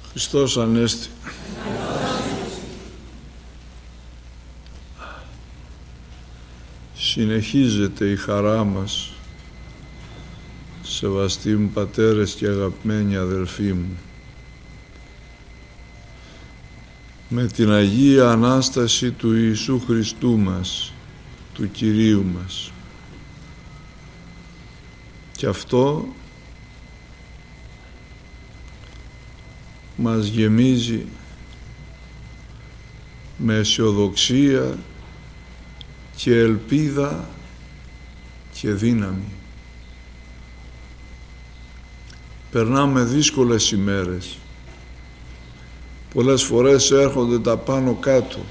Χριστός Ανέστη. Συνεχίζεται η χαρά μας, σεβαστοί μου πατέρες και αγαπημένοι αδελφοί μου, με την Αγία Ανάσταση του Ιησού Χριστού μας, του Κυρίου μας. Και αυτό μας γεμίζει με αισιοδοξία και ελπίδα και δύναμη. Περνάμε δύσκολες ημέρες. Πολλές φορές έρχονται τα πάνω κάτω.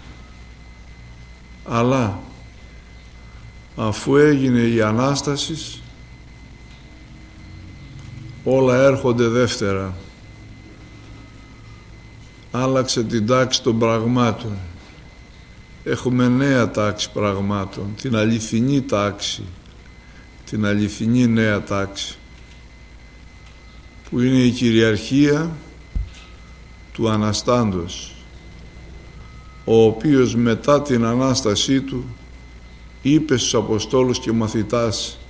Αλλά αφού έγινε η Ανάσταση, όλα έρχονται δεύτερα. Άλλαξε την τάξη των πραγμάτων. Έχουμε νέα τάξη πραγμάτων, την αληθινή τάξη, την αληθινή νέα τάξη, που είναι η κυριαρχία του Αναστάντος, ο οποίος μετά την Ανάστασή του είπε στους Αποστόλους και μαθητάς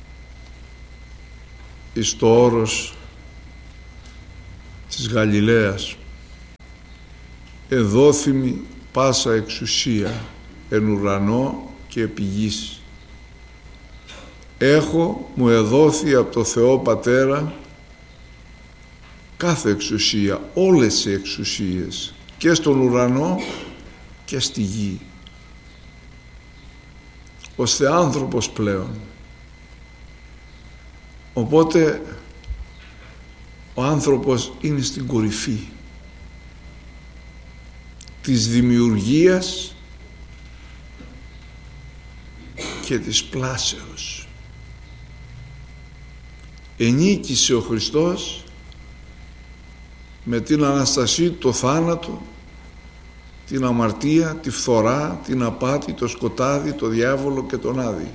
εις το όρος της Γαλιλαίας: «Εδόθημη πάσα εξουσία εν ουρανό και επί γης. Έχω μου εδόθη από το Θεό Πατέρα κάθε εξουσία, όλες οι εξουσίες, και στον ουρανό και στη γη». Ως θεάνθρωπος πλέον. Οπότε ο άνθρωπος είναι στην κορυφή της δημιουργίας και της πλάσεως. Ενίκησε ο Χριστός με την Αναστασή το θάνατο, την αμαρτία, τη φθορά, την απάτη, το σκοτάδι, το διάβολο και τον Άδη.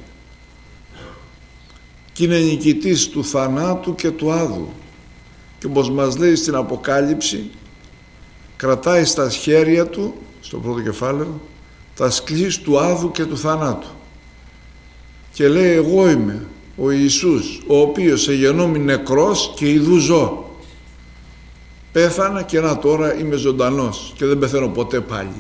Και είναι νικητής του θανάτου και του άδου. Και όπως μας λέει στην Αποκάλυψη, κρατάει στα χέρια του, στο πρώτο κεφάλαιο, τα σκλής του άδου και του θανάτου. Και λέει: εγώ είμαι ο Ιησούς, ο οποίος εγενόμη νεκρός και ιδού ζω. Πέθανα και να τώρα είμαι ζωντανός και δεν πεθαίνω ποτέ πάλι.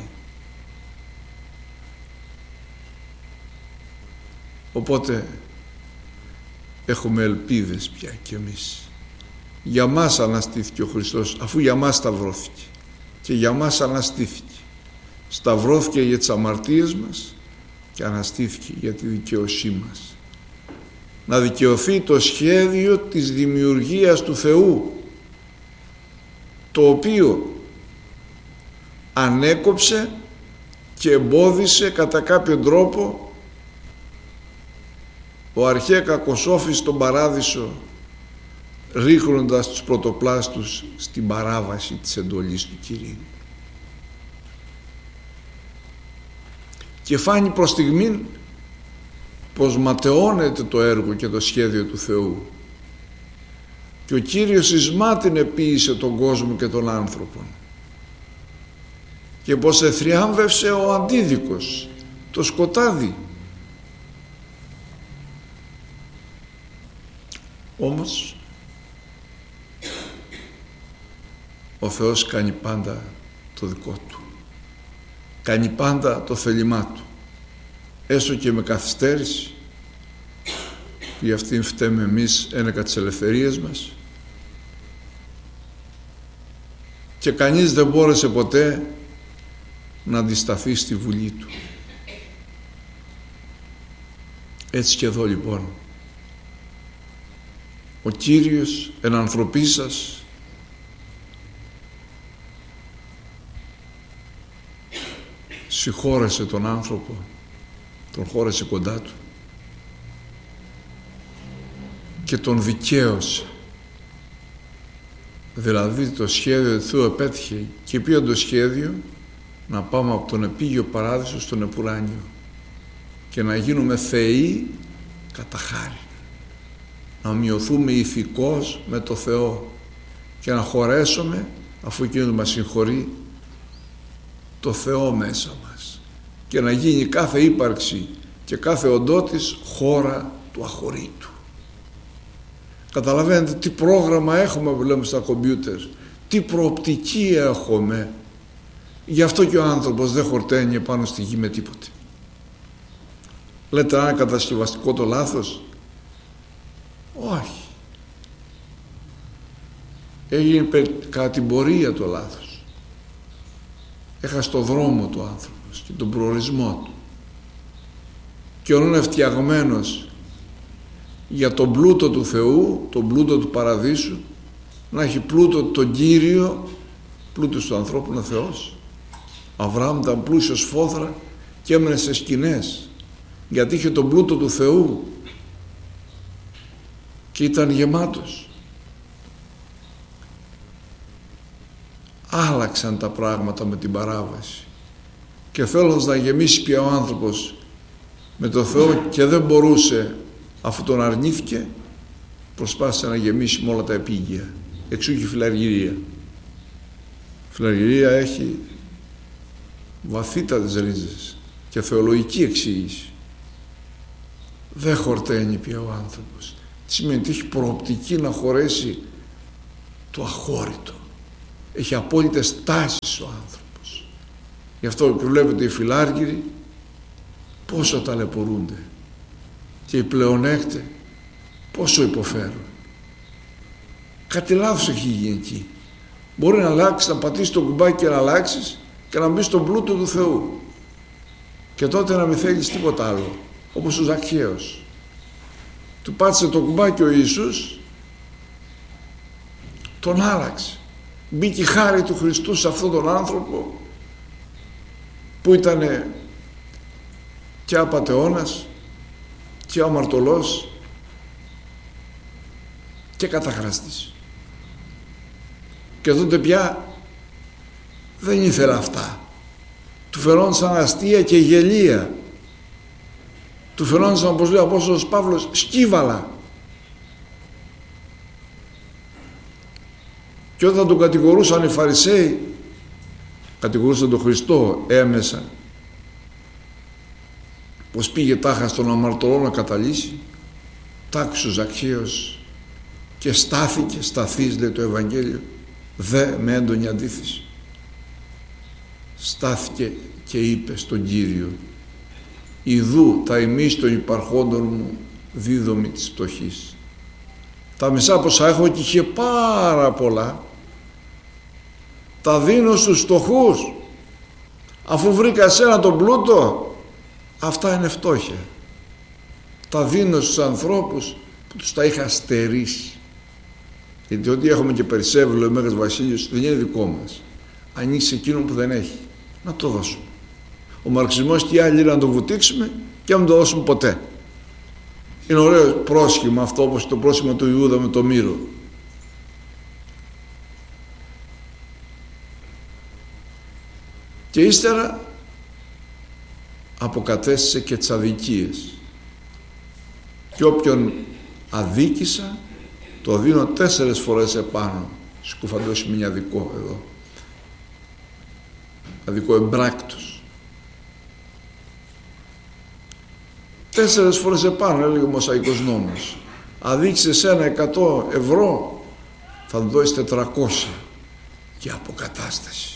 Οπότε έχουμε ελπίδες πια κι εμείς. Για μας αναστήθηκε ο Χριστός, αφού για μας σταυρώθηκε. Και για μας αναστήθηκε. Σταυρώθηκε για τις αμαρτίες μας και αναστήθηκε για τη δικαιοσύνη μας. Να δικαιωθεί το σχέδιο της δημιουργίας του Θεού, το οποίο ανέκοψε και εμπόδισε κατά κάποιο τρόπο ο αρχαία κακοσόφης στον παράδεισο, ρίχνοντας τους πρωτοπλάστους στην παράβαση της εντολής του Κυρίου. Και φάνει προς στιγμήν πως ματαιώνεται το έργο και το σχέδιο του Θεού, και ο Κύριος εις μάτιν επίησε τον κόσμο και τον άνθρωπο, και πως εθριάμβευσε ο αντίδικος, το σκοτάδι. Όμως ο Θεός κάνει πάντα το δικό του, κάνει πάντα το θέλημά του, έστω και με καθυστέρηση, που γι' αυτήν φταίμε εμείς ένεκα τις ελευθερίες μας, και κανείς δεν μπόρεσε ποτέ να αντισταθεί στη βουλή του. Έτσι και εδώ λοιπόν ο Κύριος εν ανθρωπή σας συγχώρεσε τον άνθρωπο, τον χώρεσε κοντά του και τον δικαίωσε. Δηλαδή το σχέδιο του Θεού επέτυχε, και ποιο το σχέδιο? Να πάμε από τον επίγειο παράδεισο στον επουράνιο και να γίνουμε θεοί κατά χάρη, να μειωθούμε ηθικώς με το Θεό και να χωρέσουμε αφού εκείνος μας συγχωρεί, το Θεό μέσα μας και να γίνει κάθε ύπαρξη και κάθε οντότης χώρα του αχωρήτου. Καταλαβαίνετε τι πρόγραμμα έχουμε που λέμε στα κομπιούτερ, τι προοπτική έχουμε. Γι' αυτό και ο άνθρωπος δεν χορταίνει πάνω στη γη με τίποτε. Λέτε, αν είναι κατασκευαστικό το λάθος? Όχι. Έγινε κατά την πορεία το λάθος. Έχασε το δρόμο του άνθρωπος και τον προορισμό του. Και ο είναι φτιαγμένος για τον πλούτο του Θεού, τον πλούτο του παραδείσου, να έχει πλούτο τον Κύριο. Πλούτος του ανθρώπου είναι ο Θεός. Αβραάμ ήταν πλούσιος φόδρα και έμενε σε σκηνές, γιατί είχε τον πλούτο του Θεού και ήταν γεμάτος. Άλλαξαν τα πράγματα με την παράβαση και θέλοντας να γεμίσει πια ο άνθρωπος με το Θεό και δεν μπορούσε, αφού τον αρνήθηκε, προσπάθησε να γεμίσει με όλα τα επίγεια. Εξού και η φιλαργυρία. Η φιλαργυρία έχει βαθύτατες ρίζες και θεολογική εξήγηση. Δεν χορταίνει πια ο άνθρωπος. Τι σημαίνει? ότι έχει προοπτική να χωρέσει το αχώρητο. Έχει απόλυτες τάσεις ο άνθρωπος. Γι' αυτό και βλέπετε οι φιλάργυροι πόσο ταλαιπωρούνται και οι πλεονέκτες πόσο υποφέρουν. Κάτι λάθος έχει γίνει εκεί. Μπορεί να αλλάξει, να πατήσει το κουμπάκι και να αλλάξεις και να μπει στον πλούτο του Θεού και τότε να μην θέλεις τίποτα άλλο, όπως ο Ζακχαίος. Του πάτησε το κουμπάκι ο Ιησούς, τον άλλαξε. Μπήκε η χάρη του Χριστού σε αυτόν τον άνθρωπο που ήταν και απατεώνας και αμαρτωλός και καταχραστής. Και τότε πια δεν ήθελε αυτά. Του φαινόντουσαν αστεία και γελία. Του φαινόντουσαν, όπως λέει ο Απόστολος Παύλος, σκύβαλα. Και όταν τον κατηγορούσαν οι Φαρισαίοι, κατηγορούσαν τον Χριστό έμεσα, πως πήγε τάχα στον αμαρτωλό να καταλύσει, τ' ο Ζακχαίος και στάθηκε, σταθείς λέει το Ευαγγέλιο, δε με έντονη αντίθεση. Στάθηκε και είπε στον Κύριο, ιδού τα ημείς των υπαρχόντων μου δίδομη της πτωχής. Τα μισά πόσα έχω και είχε πάρα πολλά, τα δίνω στους φτωχούς. Αφού βρήκα σένα τον πλούτο, αυτά είναι φτώχεια. Τα δίνω στους ανθρώπους που τους τα είχα στερήσει. Γιατί ό,τι έχουμε και περισσεύει, λέει ο Μέγας Βασίλειος, δεν είναι δικό μας. Ανοίξει εκείνο που δεν έχει, να το δώσουμε. Ο μαρξισμός και οι άλλοι να το βουτήξουμε και να μην το δώσουμε ποτέ. Είναι ωραίο πρόσχημα αυτό, όπως το πρόσχημα του Ιούδα με το μύρο. Και ύστερα αποκατέστησε και τις αδικίες. Και όποιον αδίκησα το δίνω 4 φορές επάνω. Σκουφαντώσουμε μια αδικό εδώ. Αδικό εμπράκτος. 4 φορές επάνω, έλεγε ο Μωσαϊκός νόμος. Αδείξε εσένα 100 ευρώ, θα του δώσεις 400 και αποκατάσταση.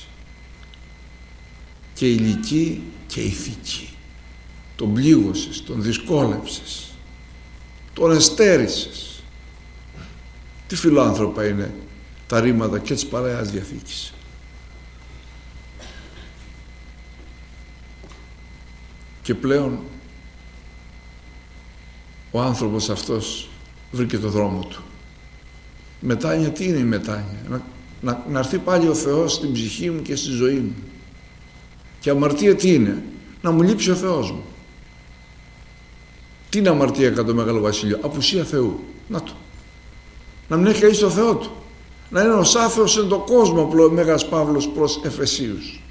Και ηλική και ηθική. Τον πλήγωσες, τον δυσκόλεψες, τον εστέρισες. Τι φιλάνθρωπα είναι τα ρήματα και της Παλαιάς Διαθήκης. Και πλέον ο άνθρωπος αυτός βρήκε το δρόμο του. Μετάνοια, τι είναι η μετάνοια? Να έρθει πάλι ο Θεός στην ψυχή μου και στη ζωή μου. Και αμαρτία τι είναι? Να μου λείψει ο Θεός μου. Τι είναι αμαρτία κατά το Μεγάλο Βασίλειο? Απουσία Θεού. Να το. Να μην έχει κανείς το Θεό του. Να είναι ως άθεος εν το κόσμο, απλό ο Μέγας Παύλος προς Εφεσίους.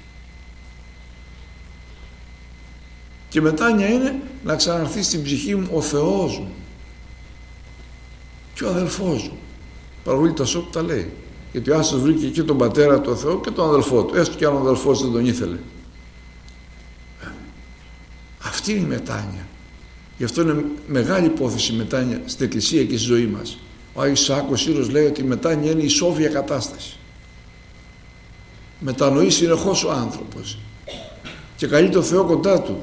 Και μετάνοια είναι να ξαναρθεί στην ψυχή μου ο Θεός μου και ο αδελφός μου. Παραβολή τα σώπ τα λέει. Γιατί ο Άσος βρήκε εκεί τον πατέρα του Θεό και τον αδελφό του, έστω και αν ο αδελφός δεν τον ήθελε. Αυτή είναι η μετάνοια. Γι' αυτό είναι μεγάλη υπόθεση η μετάνοια στην Εκκλησία και στη ζωή μας. Ο Άγιος Σάκος Σύρος λέει ότι η μετάνοια είναι η σόβια κατάσταση. Μετανοεί συνεχώς ο άνθρωπος και καλεί τον Θεό κοντά του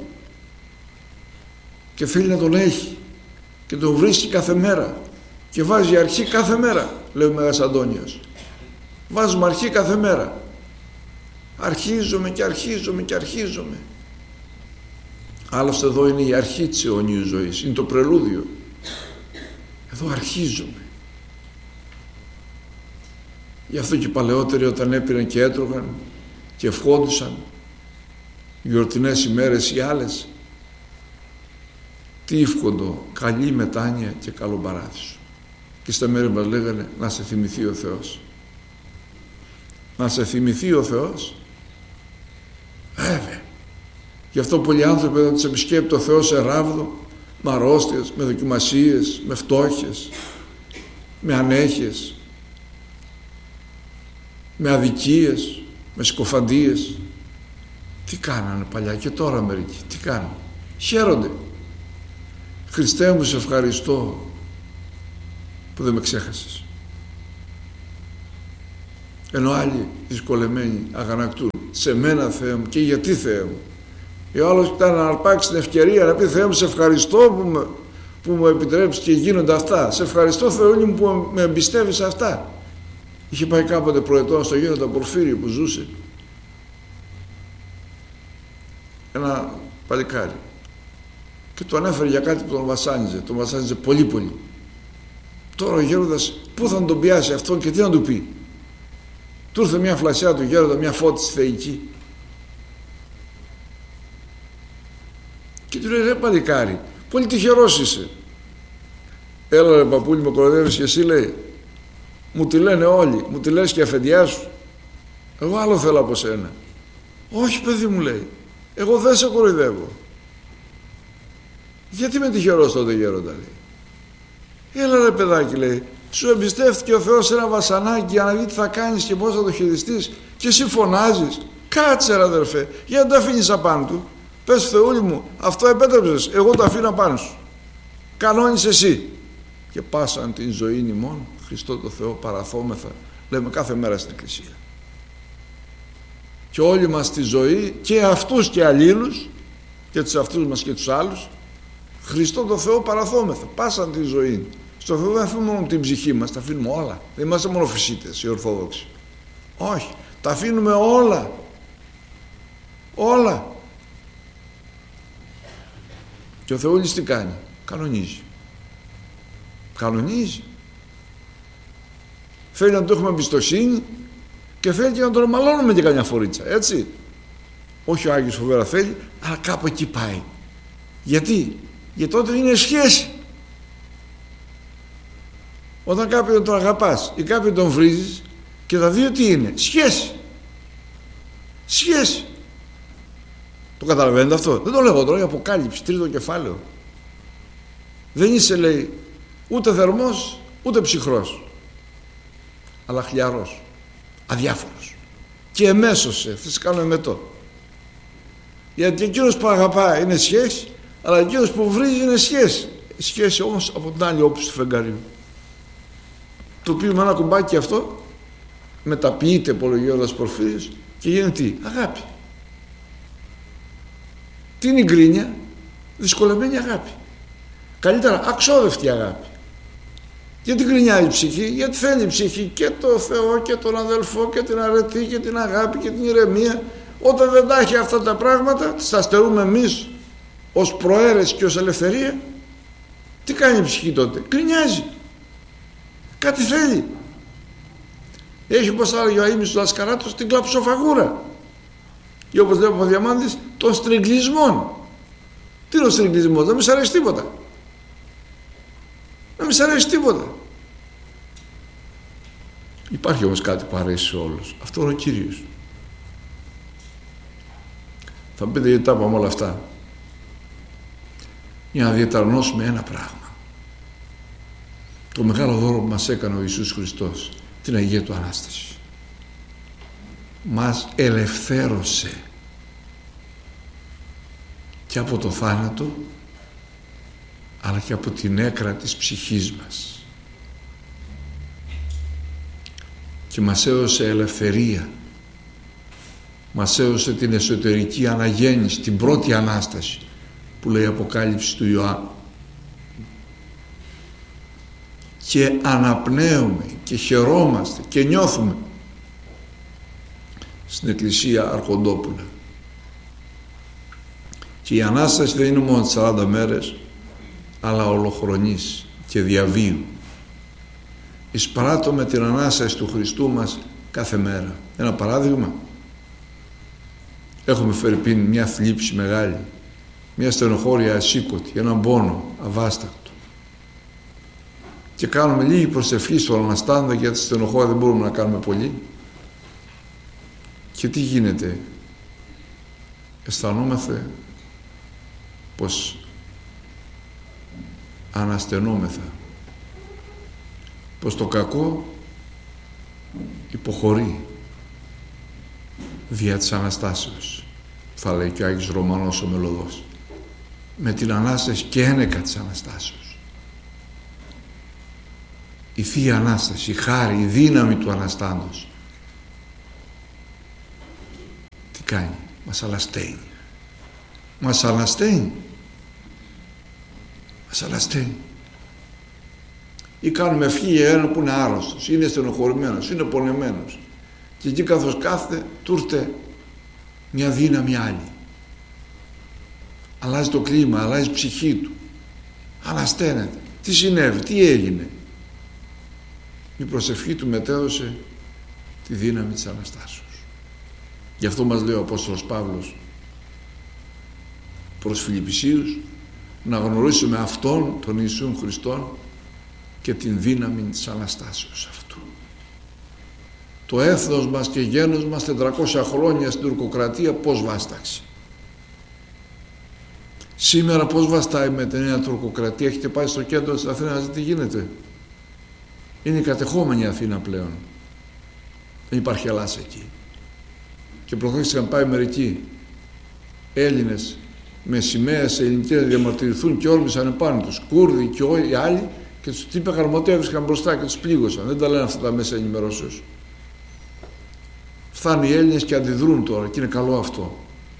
και θέλει να τον έχει και τον βρίσκει κάθε μέρα και βάζει αρχή κάθε μέρα, λέει ο Μέγας Αντώνιος. Βάζουμε αρχή κάθε μέρα. Αρχίζομαι και αρχίζομαι και αρχίζομαι. Άλλωστε εδώ είναι η αρχή της αιωνίου ζωής, είναι το πρελούδιο. Εδώ αρχίζομαι. Γι' αυτό και οι παλαιότεροι όταν έπαιρναν και έτρωγαν και ευχόντουσαν γιορτινές ημέρες ή άλλες, τι εύχοντο, καλή μετάνοια και καλό παράδεισο. Και στα μέρη μας λέγανε να σε θυμηθεί ο Θεός. Να σε θυμηθεί ο Θεός. Βέβαια. Γι' αυτό πολλοί άνθρωποι όταν τους επισκέπτει ο Θεός σε ράβδο, με αρρώστιες, με δοκιμασίες, με φτώχειες, με ανέχειες, με αδικίες, με συκοφαντίες. Τι κάνανε παλιά και τώρα μερικοί, τι κάνουν? Χαίρονται. Χριστέ μου, σε ευχαριστώ που δεν με ξέχασες. Ενώ άλλοι δυσκολεμένοι αγανακτούν, σε μένα Θεέ μου, και γιατί Θεέ μου? Ο άλλος ήταν να αρπάξει την ευκαιρία να πει Θεέ μου, σε ευχαριστώ που μου επιτρέψεις και γίνονται αυτά. Σε ευχαριστώ Θεέ μου που με εμπιστεύεις αυτά. Είχε πάει κάποτε προετών στο Γέροντα Πορφύριο που ζούσε ένα παλικάρι και του ανέφερε για κάτι που τον βασάνιζε πολύ πολύ. Τώρα ο Γέροντας πού θα τον πιάσει αυτόν και τι να του πει? Του ήρθε μια φλασιά του Γέροντα, μια φώτιση θεϊκή και του λέει ρε παλικάρι, πολύ τυχερός είσαι. Έλα ρε παππούλη, με κοροϊδεύεις και εσύ, λέει. Μου τη λένε όλοι, μου τη λες και αφεντιά σου. Εγώ άλλο θέλω από σένα. Όχι παιδί μου, λέει, εγώ δεν σε κοροϊδεύω. Γιατί με τυχερός τότε Γέροντα, λέει? Έλα ρε παιδάκι, λέει, σου εμπιστεύτηκε ο Θεός ένα βασανάκι για να δει τι θα κάνεις και πώς θα το χειριστείς και εσύ φωνάζεις. Κάτσε ρε αδερφέ, γιατί το αφήνεις απάνω του? Πες Θεούλη μου, αυτό επέτρεψες, εγώ το αφήνω απάνω σου. Κανόνεις εσύ. Και πάσαν την ζωή ημών, Χριστό το Θεό παραθόμεθα, λέμε κάθε μέρα στην Εκκλησία. Και όλοι μας τη ζωή, και αυτούς και αλλήλους, και τους αυτούς μας και τους άλλους, Χριστό το Θεό παραθόμεθα, πάσαν τη ζωή. Στο Θεό δεν αφήνουμε μόνο την ψυχή μας, τα αφήνουμε όλα. Δεν είμαστε μόνο φυσίτες οι Ορθόδοξοι. Όχι, τα αφήνουμε όλα. Όλα. Και ο Θεούλης τι κάνει? Κανονίζει. Κανονίζει. Θέλει να του έχουμε εμπιστοσύνη και θέλει και να τον μαλώνουμε και καμιά φορίτσα, έτσι. Όχι ο Άγιος φοβερά θέλει, αλλά κάπου εκεί πάει. Γιατί? Γιατί τότε είναι σχέση. Όταν κάποιον τον αγαπάς ή κάποιον τον βρίζεις και τα δύο τι είναι? Σχέση. Σχέση. Το καταλαβαίνετε αυτό? Δεν το λέγω τώρα, η Αποκάλυψη, 3ο κεφάλαιο. Δεν είσαι, λέει, ούτε θερμός ούτε ψυχρός, αλλά χλιαρός, αδιάφορος και εμέσωσε, θα σε κάνω εμετό. Γιατί εκείνος που αγαπά είναι σχέση, αλλά εκείνος που βρίζει είναι σχέση. Σχέση όμως από την άλλη όψη του φεγγαριού. Το οποίο με ένα κουμπάκι αυτό μεταποιείται Πολυγιώδας Πορφύριος και γίνεται τι? Αγάπη. Τι είναι η γκρίνια? Δυσκολεμένη αγάπη. Καλύτερα αξόδευτη αγάπη. Γιατί γκρινιάει η ψυχή? Γιατί θέλει η ψυχή και το Θεό και τον αδελφό και την αρετή και την αγάπη και την ηρεμία. Όταν δεν τα έχει αυτά τα πράγματα, τα στερούμε εμείς ως προαίρεση και ως ελευθερία. Τι κάνει η ψυχή τότε? Γκρινιάζει. Κάτι θέλει. Έχει, όπως έλεγε ο Αΐμνης του Δασκαράτος, την κλαψοφαγούρα. Ή όπως λέει ο Παπαδιαμάντης, των στριγκλισμών. Τι είναι ο στριγκλισμός? Δεν μη σ' αρέσει τίποτα. Δεν μη σ' αρέσει τίποτα. Υπάρχει όμως κάτι που αρέσει σε όλους. Αυτό είναι ο Κύριος. Θα πείτε γιατί τα είπαμε όλα αυτά? Για να διαταρνώσουμε ένα πράγμα. Το μεγάλο δώρο που μας έκανε ο Ιησούς Χριστός. την Αγία Του Ανάσταση. Μας ελευθέρωσε και από το θάνατο, αλλά και από την έκρα της ψυχής μας, και μας έδωσε ελευθερία, μας έδωσε την εσωτερική αναγέννηση, την πρώτη Ανάσταση που λέει η Αποκάλυψη του Ιωάννου, και αναπνέουμε και χαιρόμαστε και νιώθουμε στην Εκκλησία Αρχοντόπουλα. Και η Ανάσταση δεν είναι μόνο τις 40 μέρες, αλλά ολοχρονής και διαβίου. Εισπράττουμε την Ανάσταση του Χριστού μας κάθε μέρα. Ένα παράδειγμα: έχουμε φερειπίν μια θλίψη μεγάλη, μια στενοχώρια ασήκωτη, έναν πόνο αβάστακτο, και κάνουμε λίγη προσευχή στον Αναστάντα, γιατί στενοχώρια δεν μπορούμε να κάνουμε πολύ. Και τι γίνεται? Αισθανόμαστε πως αναστενόμεθα, πως το κακό υποχωρεί δια της Αναστάσεως, θα λέει και ο Άγιος Ρωμανός ο Μελωδός, με την Ανάσταση και ένεκα της Αναστάσεως. Η Θεία Ανάσταση, η χάρη, η δύναμη του Αναστάντος τι κάνει? Μας αλασταίνει. Μας αλασταίνει. Μας αλασταίνει. Ή κάνουμε ευχή για έναν που είναι άρρωστος, είναι στενοχωρημένος, είναι πονεμένος, και εκεί καθώς κάθεται του έρθει μια δύναμη άλλη, αλλάζει το κλίμα, αλλάζει η ψυχή του, ανασταίνεται. Τι συνέβη, τι έγινε? Η προσευχή του μετέδωσε τη δύναμη της Αναστάσεως. Γι' αυτό μας λέει ο Απόστολος Παύλος προς Φιλιππισίους να γνωρίσουμε Αυτόν τον Ιησούν Χριστόν και την δύναμη της Αναστάσεως αυτού. Το έθνος μας και γένος μας 400 χρόνια στην τουρκοκρατία πώς βάσταξε? Σήμερα πώς βαστάει με την νέα τουρκοκρατία? Έχετε πάει στο κέντρο της Αθήνας να δείτε τι γίνεται? Είναι η κατεχόμενη Αθήνα πλέον, δεν υπάρχει Ελλάς εκεί. Και προχθές είχαν πάει μερικοί Έλληνες με σημαίες ελληνικές να διαμαρτυρηθούν και όρμησαν επάνω τους, Κούρδοι και όλοι οι άλλοι, και τους τύπε χαρμοτεύτηκαν μπροστά και τους πλήγωσαν. Δεν τα λένε αυτά τα μέσα ενημερώσεως. Φτάνουν οι Έλληνες και αντιδρούν τώρα, και είναι καλό αυτό.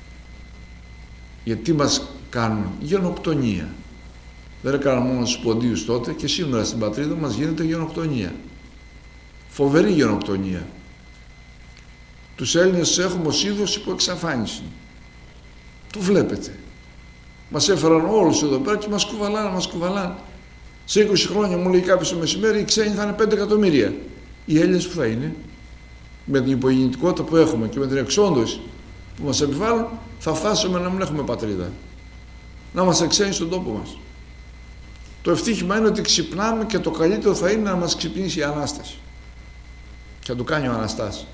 Γιατί μας κάνουν? Γενοκτονία. Δεν έκαναν μόνο στους ποντίους τότε, και σήμερα στην πατρίδα μας γίνεται γενοκτονία. Φοβερή γενοκτονία. Τους Έλληνες έχουμε ως είδος υπό εξαφάνιση. Το βλέπετε. Μας έφεραν όλους εδώ πέρα και μας κουβαλάνε. Σε 20 χρόνια, μου λέει κάποιος το μεσημέρι, οι ξένοι θα είναι 5 εκατομμύρια. Οι Έλληνες που θα είναι? Με την υπογεννητικότητα που έχουμε και με την εξόντωση που μας επιβάλλουν, θα φτάσουμε να μην έχουμε πατρίδα. Να είμαστε ξένοι στον τόπο μας. Το ευτύχημα είναι ότι ξυπνάμε, και το καλύτερο θα είναι να μας ξυπνήσει η Ανάσταση. Και να το κάνει ο Αναστάς.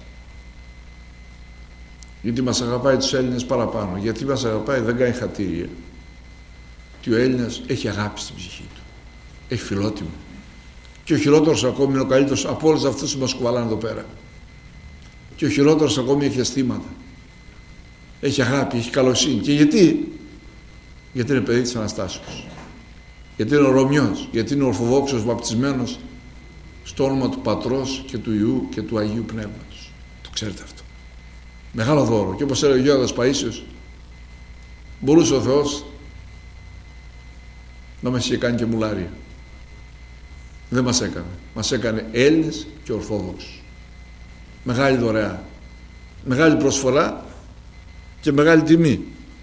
Γιατί μας αγαπάει τους Έλληνες παραπάνω. Γιατί μας αγαπάει? Δεν κάνει χατήρια. Και ο Έλληνας έχει αγάπη στην ψυχή του. Έχει φιλότιμο. Και ο χειρότερος ακόμη είναι ο καλύτερος από όλους αυτούς που μας κουβαλάνε εδώ πέρα. Και ο χειρότερος ακόμη έχει αισθήματα. Έχει αγάπη, έχει καλοσύνη. Και γιατί? Γιατί είναι παιδί της Αναστάσεως. Γιατί είναι Ρωμιός. Γιατί είναι Ορθοδόξος βαπτισμένος στο όνομα του Πατρός και του Υιού και του Αγίου Πνεύματος. Το ξέρετε αυτό. Μεγάλο δώρο. Και όπως έλεγε ο Γέροντας Παΐσιος, μπορούσε ο Θεός να μας είχε κάνει και μουλάρια. Δεν μας έκανε. Μας έκανε Έλληνες και Ορθόδοξους. Μεγάλη δωρεά. Μεγάλη προσφορά και μεγάλη τιμή.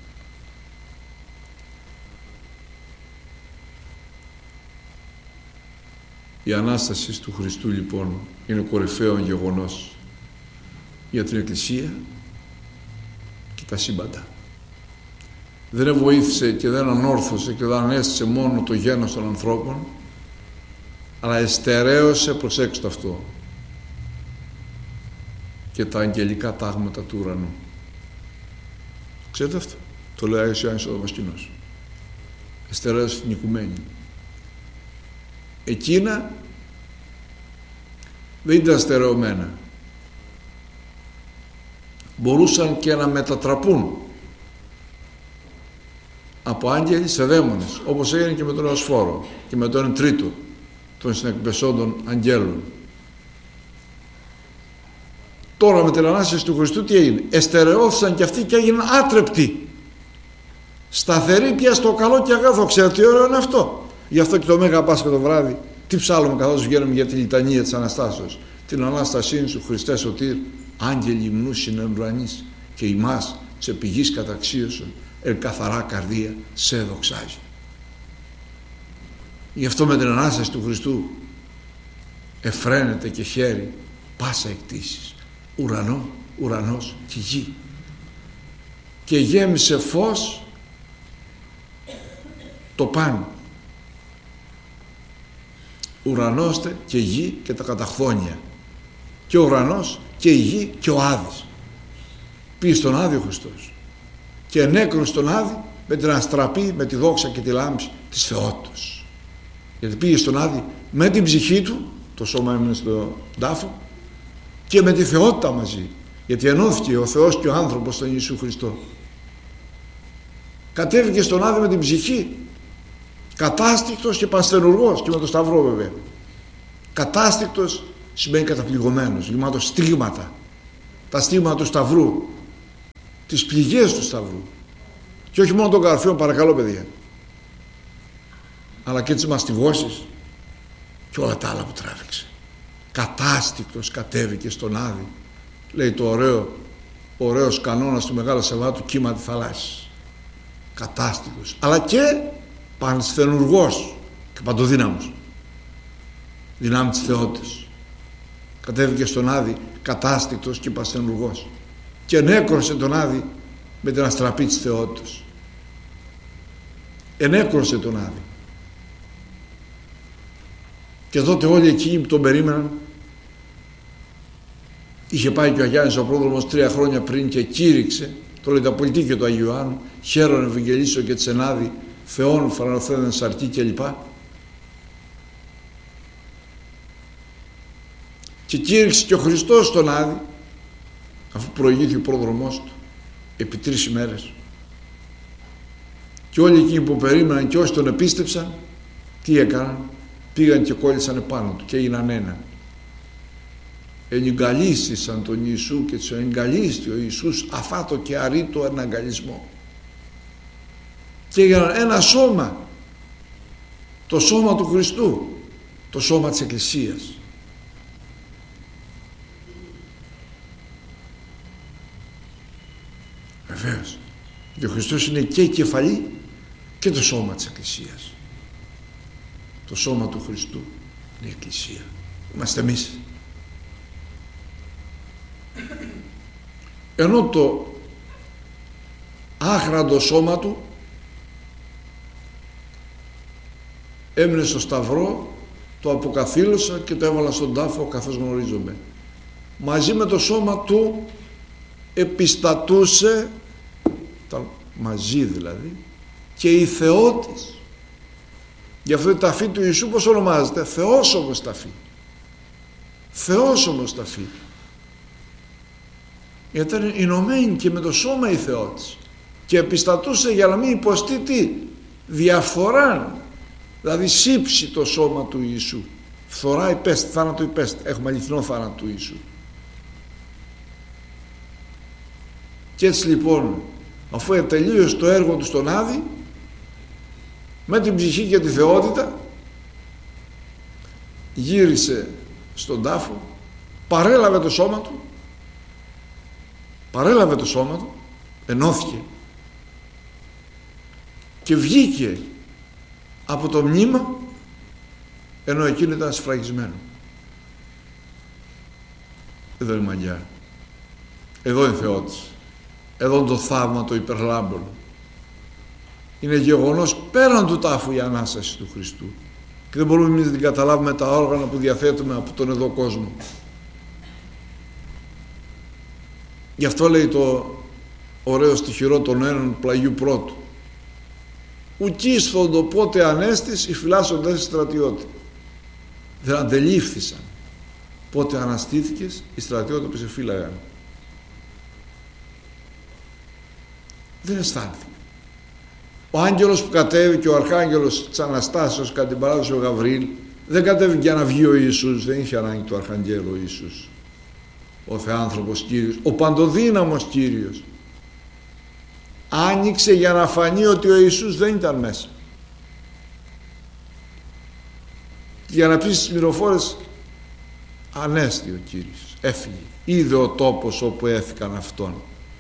Η Ανάσταση του Χριστού λοιπόν είναι κορυφαίο γεγονός για την Εκκλησία και τα σύμπαντα. Δεν βοήθησε και δεν ανόρθωσε και δεν ανέστησε μόνο το γένος των ανθρώπων, αλλά εστερέωσε, προσέξτε αυτό, και τα αγγελικά τάγματα του ουρανού. Ξέρετε αυτό? Το λέει ο Άγιος Ιωάννης ο Δαμασκηνός. Εστερέωσε την οικουμένη. Εκείνα δεν ήταν στερεωμένα. Μπορούσαν και να μετατραπούν από άγγελοι σε δαίμονες, όπως έγινε και με τον Εωσφόρο και με τον τρίτο των συνεκπεσόντων αγγέλων. Τώρα με την Ανάσταση του Χριστού τι έγινε? Εστερεώθησαν και αυτοί και έγιναν άτρεπτοι, σταθεροί πια στο καλό και αγαθό. Ξέρετε τι ωραίο είναι αυτό? Γι' αυτό και το Μέγα Πάσχα το βράδυ τι ψάλλουμε καθώς βγαίνουμε για τη λιτανία της Αναστάσεως? Την Ανάστασή σου Χριστέ σωτήρ, άγγελοι υμνούσιν εν ουρανής και ημάς σε πηγής καταξίωσον εν καθαρά καρδία σε δοξάζει. Γι' αυτό με την Ανάσταση του Χριστού εφραίνεται και χαίρει πάσα εκτίσεις, ουρανός και γη, και γέμισε φως το πάνω, ουρανός και γη και τα καταχθόνια, και ο ουρανός και η γη και ο Άδης. Πήγε στον Άδη ο Χριστός και ενέκρωσε τον Άδη με την αστραπή, με τη δόξα και τη λάμψη της θεότητος. Γιατί πήγε στον Άδη με την ψυχή του, το σώμα έμεινε στον τάφο, και με τη θεότητα μαζί, γιατί ενώθηκε ο Θεός και ο άνθρωπος στον Ιησού Χριστό. Κατέβηκε στον Άδη με την ψυχή, κατάστικτος και πανστενουργός, και με το Σταυρό βέβαια. Κατάστικτος σημαίνει καταπληγωμένος, λυμάτος στίγματα, τα στίγματα του Σταυρού, τις πληγές του Σταυρού, και όχι μόνο των καρφίων, παρακαλώ παιδιά, αλλά και τις μαστιγώσεις και όλα τα άλλα που τράβηξε. Κατάστικτος κατέβηκε στον Άδη, λέει το ωραίος κανόνας του Μεγάλου Σαββάτου, κύμα τη θαλάσσης. Κατάστικτος, αλλά και πανσθενουργός και παντοδύναμος, δυνάμει της θεότητας. Κατέβηκε στον Άδη κατάστικτος και πανσθενουργός και ενέκρωσε τον Άδη με την αστραπή της θεότητας. Ενέκρωσε τον Άδη. Και τότε όλοι εκείνοι που τον περίμεναν, είχε πάει και ο Αγιάννης ο πρόδρομος 3 χρόνια πριν και κήρυξε, το λέει τα πολιτική του Αγίου Ιωάννου, χαίρον Ευαγγελίσω και τσενάδι, Θεόν φαρανοθένεν σαρκή κλπ. Και κήρυξε και ο Χριστός στον Άδη, αφού προηγήθη ο πρόδρομός του επί 3 ημέρες. Και όλοι εκείνοι που περίμεναν και όσοι τον επίστεψαν, τι έκαναν? Πήγαν και κόλλησαν επάνω του και έγιναν ένα. Ενυγκαλίστησαν τον Ιησού και τους ενυγκαλίστη ο Ιησούς αφάτο και αρήτο εναγκαλισμό. Και έγιναν ένα σώμα, το σώμα του Χριστού, το σώμα της Εκκλησίας. Βεβαίως, και ο Χριστός είναι και η κεφαλή και το σώμα της Εκκλησίας. Το σώμα του Χριστού είναι η Εκκλησία. Είμαστε εμείς. Ενώ το άχραντο σώμα του έμεινε στο Σταυρό, το αποκαθήλωσα και το έβαλα στον τάφο καθώς γνωρίζομαι. Μαζί με το σώμα του επιστατούσε, μαζί δηλαδή, και η Θεότης. Γι' αυτό η ταφή του Ιησού πώς ονομάζεται? Θεόσωμος ταφή. Θεόσωμος ταφή. Γιατί ήταν ενωμένη και με το σώμα η Θεότης και επιστατούσε για να μην υποστεί τι? Διαφθορά. Δηλαδή σύψει το σώμα του Ιησού. Φθορά υπέστη, θάνατο υπέστη. Έχουμε αληθινό θάνατο του Ιησού. Και έτσι λοιπόν, αφού τελείωσε το έργο του στον Άδη, με την ψυχή και τη θεότητα, γύρισε στον τάφο, παρέλαβε το σώμα του, ενώθηκε και βγήκε από το μνήμα, ενώ εκείνο ήταν σφραγισμένο. Εδώ είναι η μαγιά, εδώ είναι η Θεότης, εδώ είναι το θαύμα το υπερλάμπολο. Είναι γεγονός πέραν του τάφου η Ανάσταση του Χριστού και δεν μπορούμε εμείς να την καταλάβουμε τα όργανα που διαθέτουμε από τον εδώ κόσμο. Γι' αυτό λέει το ωραίο στιχηρό των Ένων πλαγιού πρώτου, ουκίσθοντο πότε ανέστης οι φυλάσσοντες στρατιώτη. Δεν αντελήφθησαν Πότε αναστήθηκες, οι στρατιώτες σε φύλαγαν. Δεν αισθάνθηκε. Ο άγγελος που κατέβηκε, ο αρχάγγελος της Αναστάσεως κατά την παράδοση ο Γαβριήλ, δεν κατέβηκε για να βγει ο Ιησούς, δεν είχε ανάγκη του αρχαγγέλου ο Ιησούς. Ο Θεάνθρωπος Κύριος, ο παντοδύναμος Κύριος, άνοιξε για να φανεί ότι ο Ιησούς δεν ήταν μέσα. Και για να πει στις μυροφόρες, ανέστη ο Κύριος, έφυγε, είδε ο τόπος όπου έθηκαν αυτόν.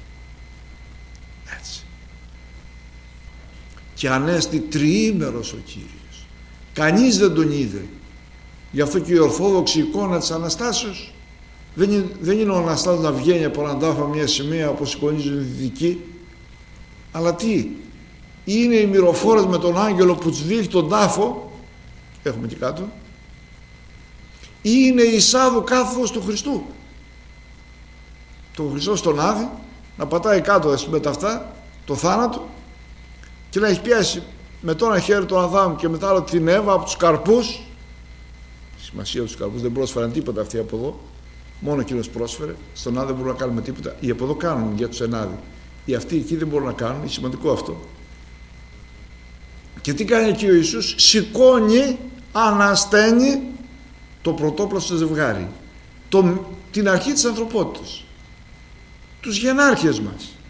Έτσι. Και ανέστη τριήμερος ο Κύριος. Κανείς δεν τον είδε. Γι' αυτό και η ορθόδοξη εικόνα της Αναστάσεως δεν είναι ο Αναστάσιος να βγαίνει από έναν τάφο μια σημαία όπως εικονίζουν οι δυτικοί, αλλά τι είναι οι μυροφόρες με τον άγγελο που τους δείχνει τον τάφο, έχουμε και κάτω, ή είναι η εισάδου κάθοδος του Χριστού, το Χριστό στον Άδη να πατάει κάτω με τα αυτά το θάνατο και να έχει πιάσει με το ένα χέρι τον Αδάμ και μετά άλλο την Εύα από τους καρπούς. Σημασία τους καρπούς, δεν πρόσφεραν τίποτα αυτοί από εδώ, μόνο εκείνος πρόσφερε. Στον Άδη δεν μπορούν να κάνουμε τίποτα, οι από εδώ κάνουν για τους ενάδη, οι αυτοί εκεί δεν μπορούν να κάνουν, είναι σημαντικό αυτό. Και τι κάνει εκεί ο Ιησούς? Σηκώνει, ανασταίνει το πρωτόπλαστο ζευγάρι, την αρχή της ανθρωπότητας, τους γενάρχες μας.